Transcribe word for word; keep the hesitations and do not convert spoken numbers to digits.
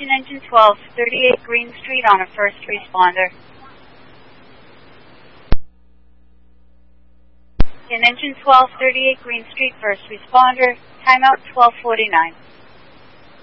engine twelve thirty-eight Green Street on a first responder. In engine twelve thirty-eight Green Street, first responder, timeout twelve forty-nine.